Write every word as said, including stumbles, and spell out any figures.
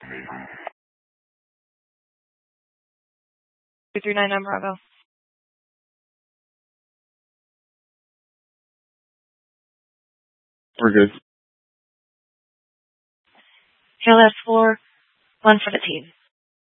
two three nine nine Bravo. We're good. K L S four, one for the team.